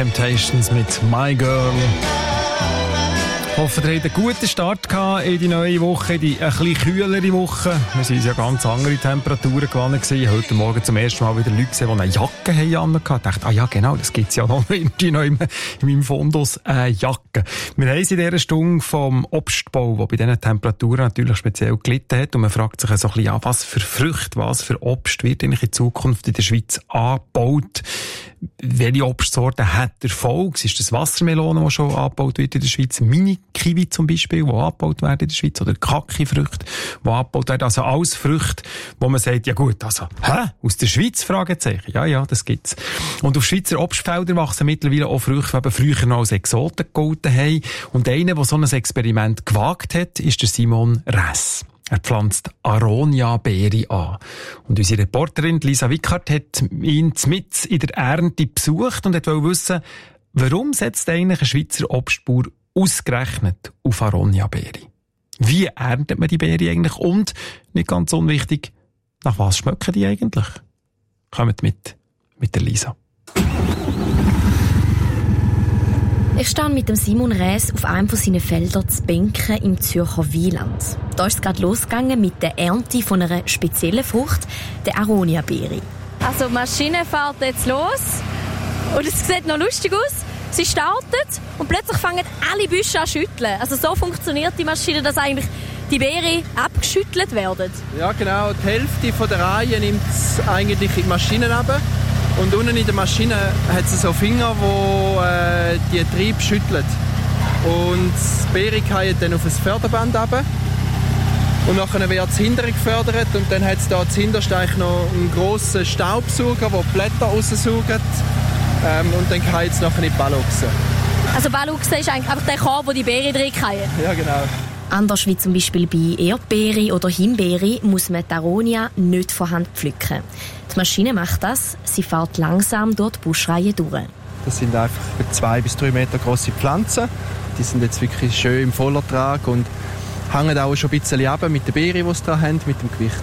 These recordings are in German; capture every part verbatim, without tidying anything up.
Temptations mit My Girl. Ich hoffe, ihr hattet einen guten Start in die neue Woche, die ein bisschen kühlere Woche. Wir waren ja ganz andere Temperaturen gewohnt gewesen. Heute Morgen zum ersten Mal wieder Leute gesehen, die eine Jacke haben. Ich dachte, ah ja genau, das gibt es ja noch in, in meinem Fundus, eine Jacke. Wir haben in dieser Stunde vom Obstbau, der bei diesen Temperaturen natürlich speziell gelitten hat. Und man fragt sich so ein bisschen, ja, was für Früchte, was für Obst wird eigentlich in Zukunft in der Schweiz angebaut? Welche Obstsorten hat Erfolg? Ist das Wassermelone, die schon angebaut wird in der Schweiz? Mini-Kiwi zum Beispiel, die angebaut werden in der Schweiz? Oder Kaki-Früchte, die angebaut werden? Also alles Früchte, wo man sagt, ja gut, also, hä? Aus der Schweiz? Fragezeichen. Ja, ja, das gibt's. Und auf Schweizer Obstfeldern wachsen mittlerweile auch Früchte, die eben früher noch als Exoten gegolten haben. Und einer, der so ein Experiment gewagt hat, ist der Simon Räss. Er pflanzt Aronia-Beere an. Und unsere Reporterin Lisa Wickert hat ihn mit in der Ernte besucht und wollte wissen, warum setzt eigentlich ein Schweizer Obstbauer ausgerechnet auf Aronia-Beere? Wie erntet man die Beere eigentlich? Und, nicht ganz unwichtig, nach was schmecken die eigentlich? Kommt mit, mit der Lisa. Ich stehe mit dem Simon Räss auf einem von seinen Feldern zu Benken im Zürcher Wieland. Da ist es gerade losgegangen mit der Ernte von einer speziellen Frucht, der Aronia-Beere. Also die Maschine fährt jetzt los und es sieht noch lustig aus. Sie startet und plötzlich fangen alle Büsche an zu schütteln. Also so funktioniert die Maschine, dass eigentlich die Beeren abgeschüttelt werden. Ja genau, die Hälfte von der Reihe nimmt es eigentlich in die Maschine runter. Und unten in der Maschine hat es so Finger, die äh, die Triebe schütteln. Und die Beere fallen dann auf ein Förderband runter. Und dann wird es hinterher gefördert. Und dann hat es da zuhinterst noch einen grossen Staubsauger, der die Blätter raussaugt. Ähm, und dann fallen es nachher in die Balluchse. Also Balluchse ist eigentlich einfach der Korb, wo die Beeren drin fallen? Ja, genau. Anders wie zum Beispiel bei Erdbeere oder Himbeere muss man die Aronia nicht von Hand pflücken. Die Maschine macht das, sie fährt langsam durch die Buschreihe durch. Das sind einfach zwei bis drei Meter grosse Pflanzen. Die sind jetzt wirklich schön im Vollertrag und hängen auch schon ein bisschen ab mit den Beeren, die sie da haben, mit dem Gewicht.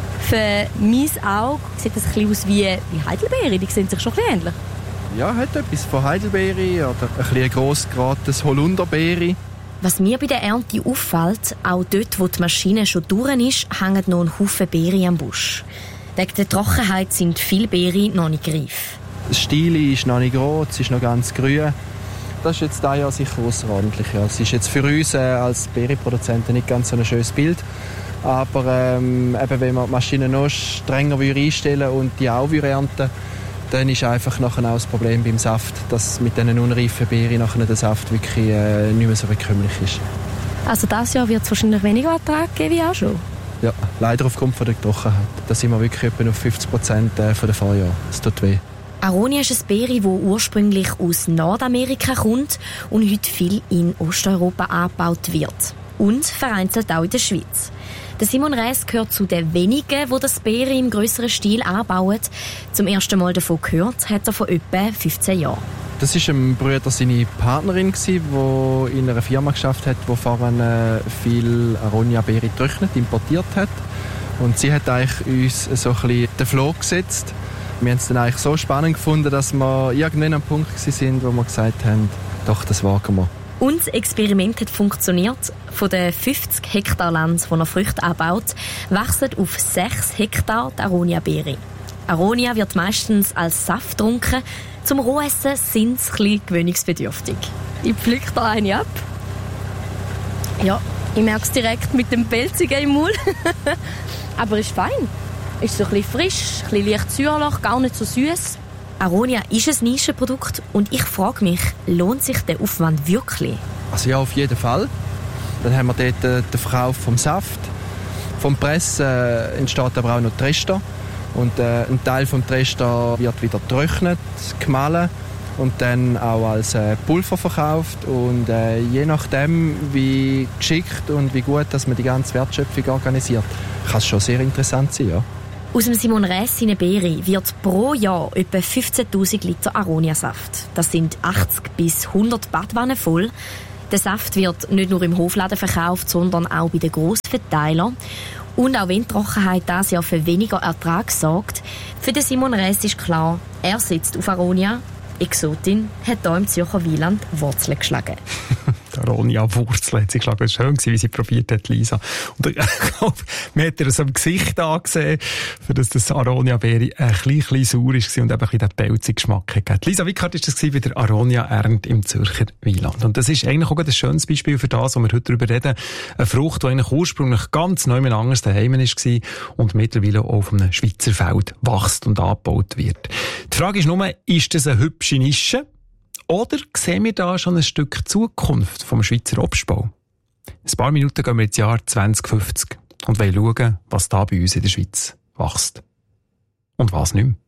Für mein Auge sieht das ein bisschen aus wie, wie Heidelbeere, die sehen sich schon ein bisschen ähnlich. Ja, hat etwas von Heidelbeere oder ein bisschen gross geratenes Holunderbeere. Was mir bei der Ernte auffällt, auch dort, wo die Maschine schon durch ist, hängen noch ein Haufen Beeren am Busch. Wegen der Trockenheit sind viele Beeren noch nicht reif. Das Stiel ist noch nicht rot, es ist noch ganz grün. Das ist jetzt dieses Jahr sicher außerordentlich. Ja. Es ist jetzt für uns äh, als Beerenproduzenten nicht ganz so ein schönes Bild. Aber ähm, eben, wenn man die Maschine noch strenger einstellen und die auch ernten, dann ist einfach nachher auch das Problem beim Saft, dass mit diesen unreifen Beeren nachher der Saft wirklich äh, nicht mehr so bekömmlich ist. Also dieses Jahr wird es wahrscheinlich weniger Ertrag geben wie auch schon? Ja, leider aufgrund von der Trockenheit. Da sind wir wirklich etwa auf fünfzig Prozent von den Vorjahren. Das tut weh. Aronia ist ein Beere, das ursprünglich aus Nordamerika kommt und heute viel in Osteuropa angebaut wird. Und vereinzelt auch in der Schweiz. Der Simon Räss gehört zu den wenigen, die das Beere im grösseren Stil anbauen. Zum ersten Mal davon gehört hat er vor etwa fünfzehn Jahren. Das war ein Bruder seine Partnerin, die in einer Firma geschafft hat, die vorher viel Aronia-Beere getrocknet, importiert hat. Und sie hat eigentlich uns so ein bisschen den Floh gesetzt. Wir haben es dann eigentlich so spannend gefunden, dass wir irgendwann am Punkt waren, wo wir gesagt haben, doch, das wagen wir. Und das Experiment hat funktioniert. Von den fünfzig Hektar Land, wo er Früchte anbaut, wachsen auf sechs Hektar die Aronia-Beere. Aronia wird meistens als Saft getrunken. Zum Rohessen sind sie ein bisschen gewöhnungsbedürftig. Ich pflücke da eine ab. Ja, ich merke es direkt mit dem Pelzigen im Mund. Aber ist fein. Ist so ein bisschen frisch, ein bisschen leicht säuerlich, gar nicht so süß. Aronia ist ein Nischenprodukt und ich frage mich, lohnt sich der Aufwand wirklich? Also ja, auf jeden Fall. Dann haben wir dort den Verkauf vom Saft. Vom Pressen äh, entsteht aber auch noch Trester. Und äh, ein Teil vom Trester wird wieder getrocknet, gemahlen und dann auch als äh, Pulver verkauft. Und äh, je nachdem, wie geschickt und wie gut dass man die ganze Wertschöpfung organisiert, kann es schon sehr interessant sein, ja. Aus dem Simon Räss seine Beere wird pro Jahr etwa fünfzehntausend Liter Aronia-Saft. Das sind achtzig bis hundert Badwannen voll. Der Saft wird nicht nur im Hofladen verkauft, sondern auch bei den Grossverteilern. Und auch wenn die Trockenheit dieses Jahr für weniger Ertrag sorgt, für den Simon Räss ist klar, er setzt auf Aronia, Exotin hat hier im Zürcher Wieland Wurzeln geschlagen. Die Aronia-Wurzel hat sie geschlagen. Es war schön, wie sie probiert hat, Lisa. Und ich glaube, man hat ihr so im Gesicht angesehen, für dass das Aronia-Beere ein bisschen sauer war und eben ein bisschen den pelzigen Geschmack hat. Lisa Wickhardt war das bei der Aronia-Ernte im Zürcher Wieland. Und das ist eigentlich auch ein schönes Beispiel für das, was wir heute darüber reden. Eine Frucht, die eigentlich ursprünglich ganz neu anders daheim war und mittlerweile auch auf einem Schweizer Feld wächst und angebaut wird. Die Frage ist nur, ist das eine hübsche Nische? Oder sehen wir da schon ein Stück Zukunft vom Schweizer Obstbau? Ein paar Minuten gehen wir ins Jahr zwanzig fünfzig und wollen schauen, was da bei uns in der Schweiz wächst. Und was nicht mehr.